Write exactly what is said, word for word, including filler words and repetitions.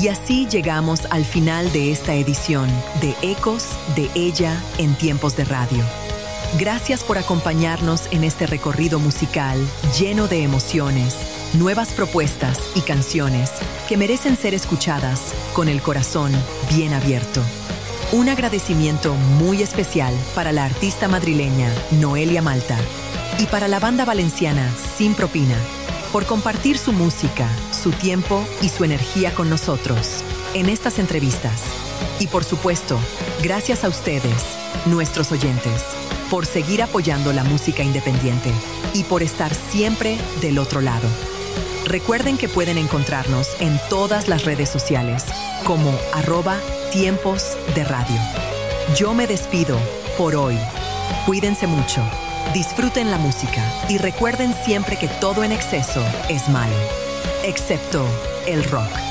Y así llegamos al final de esta edición de Ecos de ella en tiempos de radio. Gracias por acompañarnos en este recorrido musical lleno de emociones, nuevas propuestas y canciones que merecen ser escuchadas con el corazón bien abierto. Un agradecimiento muy especial para la artista madrileña Noelia Malta y para la banda valenciana Sin Propina por compartir su música, su tiempo y su energía con nosotros en estas entrevistas. Y por supuesto, gracias a ustedes, nuestros oyentes, por seguir apoyando la música independiente y por estar siempre del otro lado. Recuerden que pueden encontrarnos en todas las redes sociales como arroba tiempos de radio. Yo me despido por hoy. Cuídense mucho, disfruten la música y recuerden siempre que todo en exceso es malo, excepto el rock.